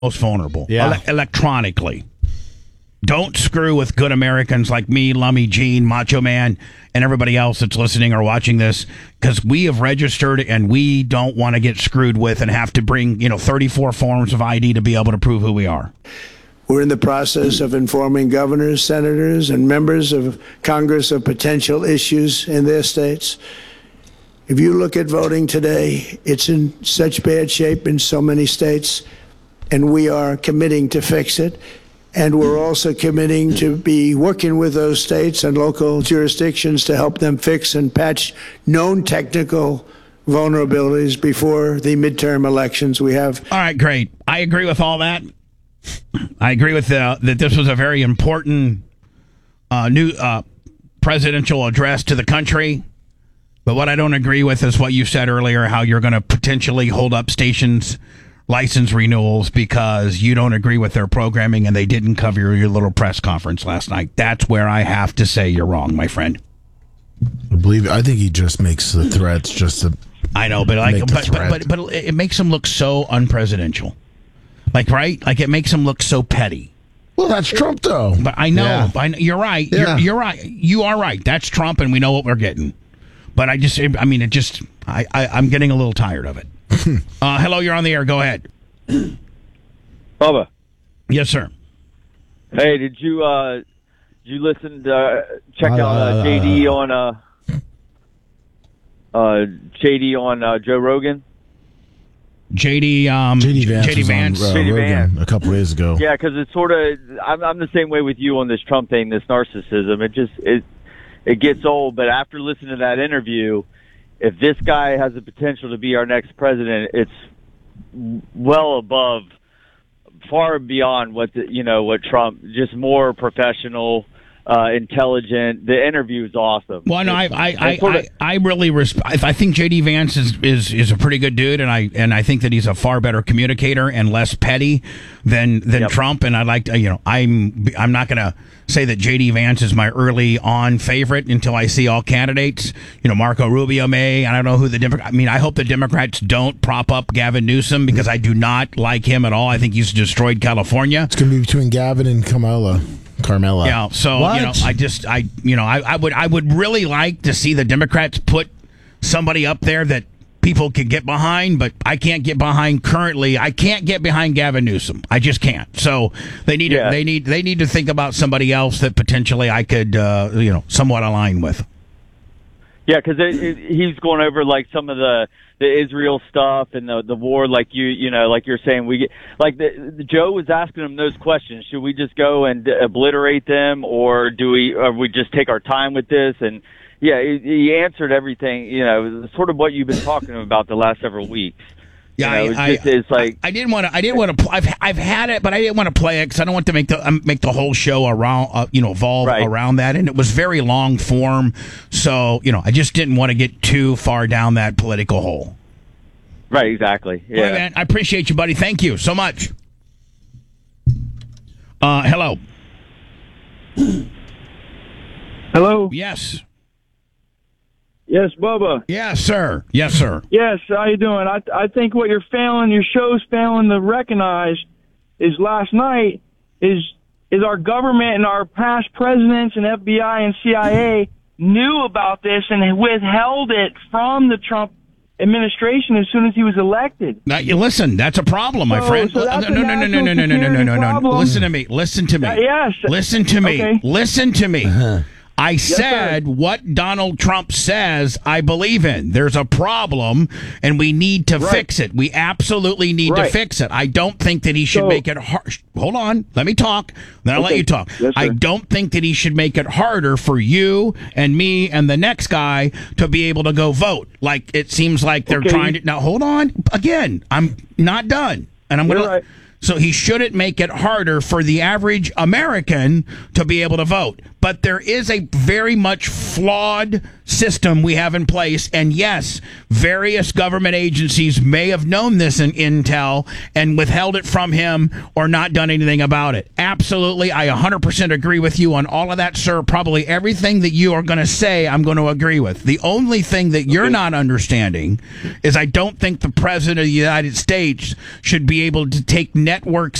most vulnerable. Yeah. Electronically. Don't screw with good Americans like me, Lummy, Gene, Macho Man, and everybody else that's listening or watching this, because we have registered and we don't want to get screwed with and have to bring 34 forms of ID to be able to prove who we are. We're in the process of informing governors, senators, and members of Congress of potential issues in their states. If you look at voting today, it's in such bad shape in so many states, and we are committing to fix it. And we're also committing to be working with those states and local jurisdictions to help them fix and patch known technical vulnerabilities before the midterm elections we have. All right, great. I agree with all that. I agree with that this was a very important new presidential address to the country. But what I don't agree with is what you said earlier, how you're going to potentially hold up stations' license renewals because you don't agree with their programming and they didn't cover your little press conference last night. That's where I have to say you're wrong, my friend. I think he just makes the threats just to. I know, but it makes him look so unpresidential. Right? Like it makes him look so petty. Well, that's Trump, though. But I know. Yeah. You're right. Yeah. You're right. You are right. That's Trump, and we know what we're getting. But I'm getting a little tired of it. Hello, you're on the air. Go ahead. Bubba. Yes, sir. Hey, did you listen to check out JD on Joe Rogan? JD Vance. JD Vance a couple days ago. Yeah, because it's sort of I'm the same way with you on this Trump thing, this narcissism. It gets old, but after listening to that interview, if this guy has the potential to be our next president, it's well above, far beyond what Trump, just more professional, intelligent. The interview is awesome. Well, no, I really respect. I think JD Vance is a pretty good dude, and I think that he's a far better communicator and less petty than Trump. And I'd like to, I'm not going to say that JD Vance is my early on favorite until I see all candidates. Marco Rubio may. I don't know who the Democrat. I mean, I hope the Democrats don't prop up Gavin Newsom because I do not like him at all. I think he's destroyed California. It's going to be between Gavin and Carmela. Yeah, so I would really like to see the Democrats put somebody up there that people could get behind, but I can't get behind currently. I can't get behind Gavin Newsom. I just can't. So they need to think about somebody else that potentially I could somewhat align with. Yeah, because he's going over like some of the Israel stuff and the war, like like you're saying, we get like Joe was asking him those questions. Should we just go and obliterate them, or do we just take our time with this? And yeah, he answered everything. Sort of what you've been talking about the last several weeks. Yeah, I didn't want to. I've had it, but I didn't want to play it because I don't want to make the whole show around evolve around that, and it was very long form. So I just didn't want to get too far down that political hole. Right, exactly. Yeah, right, man. I appreciate you, buddy. Thank you so much. Hello. Hello. Yes. Yes, Bubba. Yes, sir. Yes, sir. Yes, how you doing? I think what your show's failing to recognize is last night is our government and our past presidents and FBI and CIA knew about this and withheld it from the Trump administration as soon as he was elected. Now, listen, that's a problem, my friend. So no. Listen to me. Yes. Listen to me. Okay. Listen to me. I said what Donald Trump says I believe in. There's a problem, and we need to fix it. We absolutely need to fix it. I don't think that he should make it hard. Hold on. Let me talk. Then I'll let you talk. Yes, I don't think that he should make it harder for you and me and the next guy to be able to go vote. Like, it seems like they're trying to. Now, hold on. Again, I'm not done. And I'm going to. So he shouldn't make it harder for the average American to be able to vote. but there is a very much flawed system we have in place. And yes, various government agencies may have known this in intel and withheld it from him or not done anything about it. Absolutely. I 100% agree with you on all of that, sir. Probably everything that you are going to say, I'm going to agree with. The only thing that you're not understanding is I don't think the president of the United States should be able to take networks